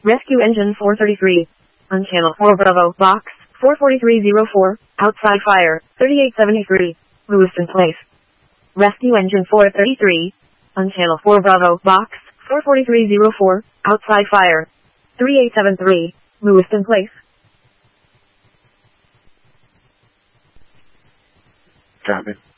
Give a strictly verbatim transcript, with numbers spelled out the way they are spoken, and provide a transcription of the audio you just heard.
Rescue Engine four thirty-three. On Channel four Bravo, Box four forty-three oh four, outside fire, thirty-eight seventy-three, Lewiston Place. Rescue Engine four thirty-three. On Channel four Bravo, Box four forty-three oh four, outside fire, thirty-eight seventy-three, Lewiston Place. Copy.